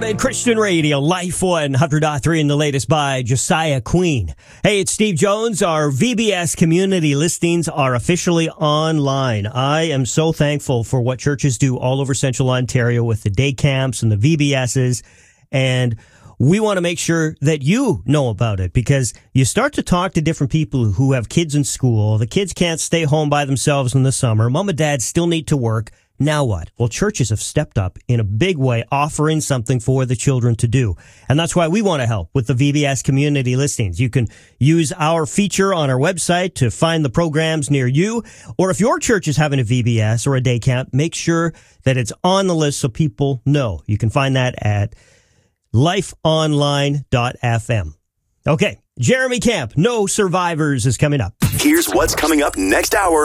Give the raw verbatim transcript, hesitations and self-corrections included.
And Christian Radio, Life one hundred point three, and the latest by Josiah Queen. Hey, it's Steve Jones. Our V B S community listings are officially online. I am so thankful for what churches do all over Central Ontario with the day camps and the V B Ss. And we want to make sure that you know about it, because you start to talk to different people who have kids in school. The kids can't stay home by themselves in the summer. Mom and dad still need to work. Now what? Well, churches have stepped up in a big way, offering something for the children to do. And that's why we want to help with the V B S community listings. You can use our feature on our website to find the programs near you. Or if your church is having a V B S or a day camp, make sure that it's on the list so people know. You can find that at life online dot f m. Okay, Jeremy Camp, No Survivors is coming up. Here's what's coming up next hour.